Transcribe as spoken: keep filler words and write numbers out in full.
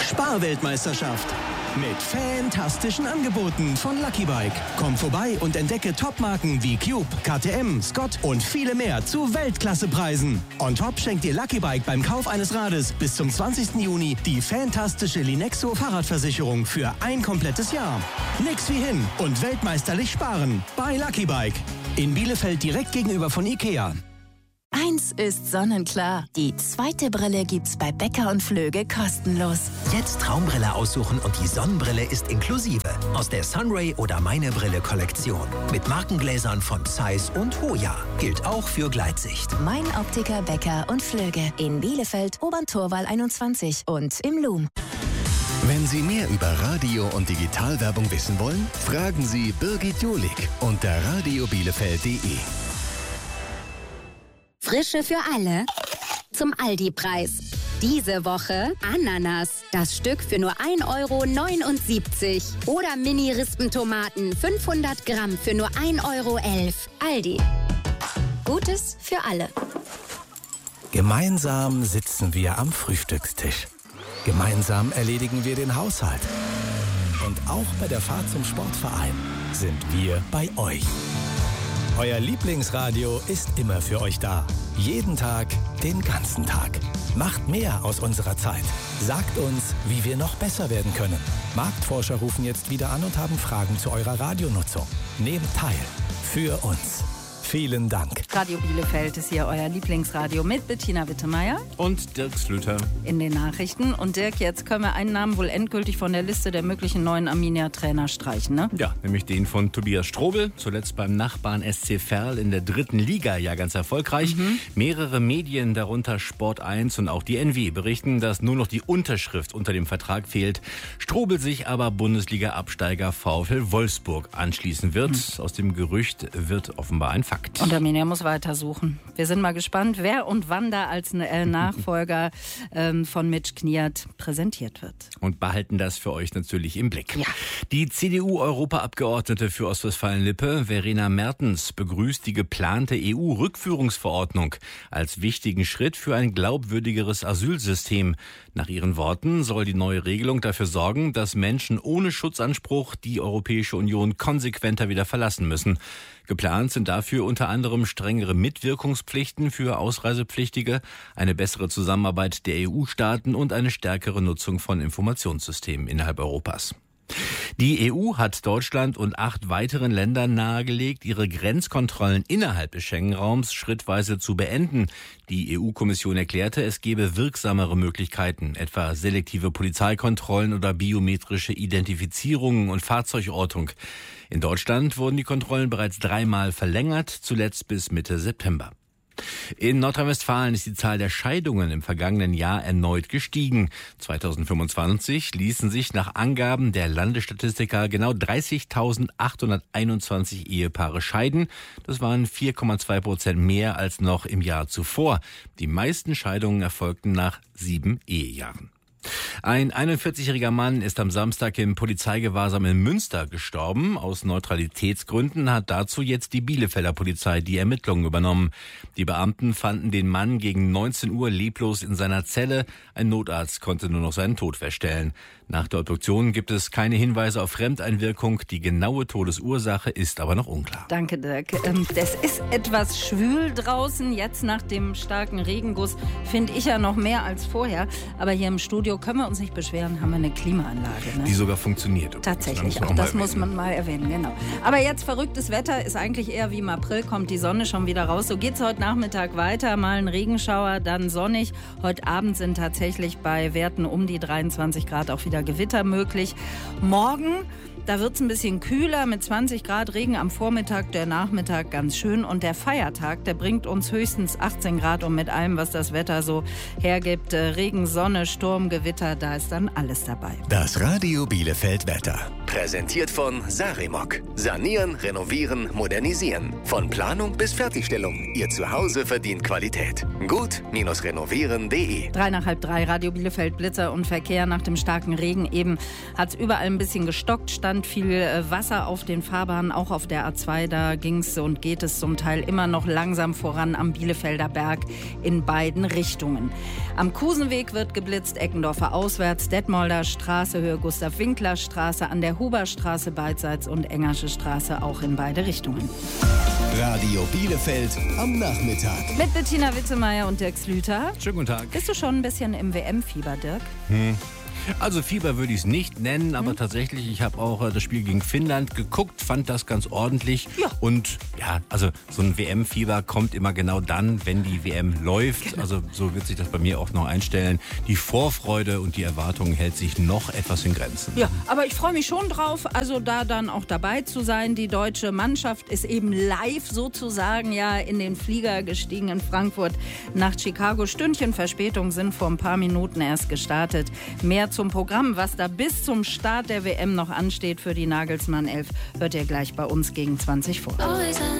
Sparweltmeisterschaft. Mit fantastischen Angeboten von Lucky Bike. Komm vorbei und entdecke Top-Marken wie Cube, K T M, Scott und viele mehr zu Weltklassepreisen. On top schenkt dir Lucky Bike beim Kauf eines Rades bis zum zwanzigsten Juni die fantastische Linexo Fahrradversicherung für ein komplettes Jahr. Nix wie hin und weltmeisterlich sparen bei Lucky Bike. In Bielefeld direkt gegenüber von Ikea. Eins ist sonnenklar. Die zweite Brille gibt's bei Becker und Flöge kostenlos. Jetzt Traumbrille aussuchen und die Sonnenbrille ist inklusive. Aus der Sunray oder Meine Brille Kollektion. Mit Markengläsern von Zeiss und Hoya. Gilt auch für Gleitsicht. Mein Optiker Becker und Flöge. In Bielefeld, Oberntorwall einundzwanzig und im Loom. Wenn Sie mehr über Radio- und Digitalwerbung wissen wollen, fragen Sie Birgit Jolik unter radio bielefeld punkt de. Frische für alle zum Aldi-Preis. Diese Woche Ananas, das Stück für nur ein Euro neunundsiebzig. Oder Mini-Rispentomaten, fünfhundert Gramm für nur ein Euro elf. Aldi. Gutes für alle. Gemeinsam sitzen wir am Frühstückstisch. Gemeinsam erledigen wir den Haushalt. Und auch bei der Fahrt zum Sportverein sind wir bei euch. Euer Lieblingsradio ist immer für euch da. Jeden Tag, den ganzen Tag. Macht mehr aus unserer Zeit. Sagt uns, wie wir noch besser werden können. Marktforscher rufen jetzt wieder an und haben Fragen zu eurer Radionutzung. Nehmt teil. Für uns. Vielen Dank. Radio Bielefeld ist hier euer Lieblingsradio mit Bettina Wittemeyer und Dirk Slüter in den Nachrichten. Und Dirk, jetzt können wir einen Namen wohl endgültig von der Liste der möglichen neuen Arminia-Trainer streichen, ne? Ja, nämlich den von Tobias Strobel, zuletzt beim Nachbarn S C Verl in der dritten Liga, ja ganz erfolgreich. Mhm. Mehrere Medien, darunter Sport eins und auch die N W, berichten, dass nur noch die Unterschrift unter dem Vertrag fehlt. Strobel sich aber Bundesliga-Absteiger VfL Wolfsburg anschließen wird. Mhm. Aus dem Gerücht wird offenbar ein Fakt. Und Arminia muss weitersuchen. Wir sind mal gespannt, wer und wann da als Nachfolger ähm, von Mitch Kniat präsentiert wird. Und behalten das für euch natürlich im Blick. Ja. Die C D U-Europaabgeordnete für Ostwestfalen-Lippe, Verena Mertens, begrüßt die geplante E U-Rückführungsverordnung als wichtigen Schritt für ein glaubwürdigeres Asylsystem. Nach ihren Worten soll die neue Regelung dafür sorgen, dass Menschen ohne Schutzanspruch die Europäische Union konsequenter wieder verlassen müssen. Geplant sind dafür unter anderem strengere Mitwirkungspflichten für Ausreisepflichtige, eine bessere Zusammenarbeit der E U-Staaten und eine stärkere Nutzung von Informationssystemen innerhalb Europas. Die E U hat Deutschland und acht weiteren Ländern nahegelegt, ihre Grenzkontrollen innerhalb des Schengen-Raums schrittweise zu beenden. Die E U-Kommission erklärte, es gebe wirksamere Möglichkeiten, etwa selektive Polizeikontrollen oder biometrische Identifizierungen und Fahrzeugortung. In Deutschland wurden die Kontrollen bereits dreimal verlängert, zuletzt bis Mitte September. In Nordrhein-Westfalen ist die Zahl der Scheidungen im vergangenen Jahr erneut gestiegen. zweitausendfünfundzwanzig ließen sich nach Angaben der Landesstatistiker genau dreißigtausendachthunderteinundzwanzig Ehepaare scheiden. Das waren vier Komma zwei Prozent mehr als noch im Jahr zuvor. Die meisten Scheidungen erfolgten nach sieben Ehejahren. Ein einundvierzigjähriger Mann ist am Samstag im Polizeigewahrsam in Münster gestorben. Aus Neutralitätsgründen hat dazu jetzt die Bielefelder Polizei die Ermittlungen übernommen. Die Beamten fanden den Mann gegen neunzehn Uhr leblos in seiner Zelle. Ein Notarzt konnte nur noch seinen Tod feststellen. Nach der Obduktion gibt es keine Hinweise auf Fremdeinwirkung. Die genaue Todesursache ist aber noch unklar. Danke, Dirk. Ähm, das ist etwas schwül draußen. Jetzt nach dem starken Regenguss finde ich ja noch mehr als vorher. Aber hier im Studio können wir uns nicht beschweren, haben wir eine Klimaanlage. Ne? Die sogar funktioniert. Tatsächlich, auch das muss man mal erwähnen, genau. Aber jetzt verrücktes Wetter, ist eigentlich eher wie im April, kommt die Sonne schon wieder raus. So geht's heute Nachmittag weiter, mal ein Regenschauer, dann sonnig. Heute Abend sind tatsächlich bei Werten um die dreiundzwanzig Grad auch wieder Gewitter möglich. Morgen, da wird es ein bisschen kühler mit zwanzig Grad Regen am Vormittag, der Nachmittag ganz schön. Und der Feiertag, der bringt uns höchstens achtzehn Grad und mit allem, was das Wetter so hergibt. Regen, Sonne, Sturm, Gewitter, da ist dann alles dabei. Das Radio Bielefeld Wetter. Präsentiert von Sarimok. Sanieren, renovieren, modernisieren. Von Planung bis Fertigstellung. Ihr Zuhause verdient Qualität. Gut-renovieren punkt de. Drei nach halb drei, Radio Bielefeld, Blitzer und Verkehr. Nach dem starken Regen eben hat es überall ein bisschen gestockt, stand viel äh, Wasser auf den Fahrbahnen, auch auf der A zwei. Da ging es und geht es zum Teil immer noch langsam voran am Bielefelder Berg in beiden Richtungen. Am Kusenweg wird geblitzt, Eckendorfer auswärts, Detmolder Straße, Höhe Gustav-Winkler-Straße, an der Huberstraße beidseits und Engersche Straße auch in beide Richtungen. Radio Bielefeld am Nachmittag. Mit Bettina Witzemeyer und Dirk Slüter. Schönen guten Tag. Bist du schon ein bisschen im W M-Fieber, Dirk? Hm. Also Fieber würde ich es nicht nennen, aber hm. tatsächlich, ich habe auch äh, das Spiel gegen Finnland geguckt, fand das ganz ordentlich. Ja. Und ja, also so ein W M-Fieber kommt immer genau dann, wenn die W M läuft. Genau. Also so wird sich das bei mir auch noch einstellen. Die Vorfreude und die Erwartung hält sich noch etwas in Grenzen. Ja, aber ich freue mich schon drauf, also da dann auch dabei zu sein. Die deutsche Mannschaft ist eben live sozusagen ja in den Flieger gestiegen in Frankfurt nach Chicago. Stündchen Verspätung sind vor ein paar Minuten erst gestartet. Mehr zum Programm, was da bis zum Start der W M noch ansteht für die Nagelsmann elf, hört ihr gleich bei uns gegen zwanzig vor.